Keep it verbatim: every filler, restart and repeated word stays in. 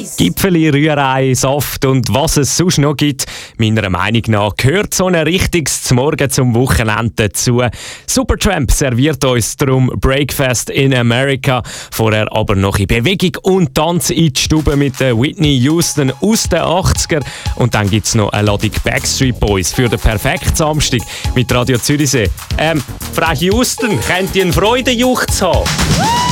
Gipfeli, Rührei, Saft und was es sonst noch gibt. Meiner Meinung nach gehört so ein richtiges Zmorgen zum Wochenende dazu. Supertramp serviert uns darum Breakfast in America. Vorher aber noch in Bewegung und Tanz in die Stube mit der Whitney Houston aus den achtziger. Und dann gibt es noch eine Ladung Backstreet Boys für den perfekten Samstag mit Radio Zürichsee. Ähm, Frau Houston, könnt ihr einen Freudenjuchz haben?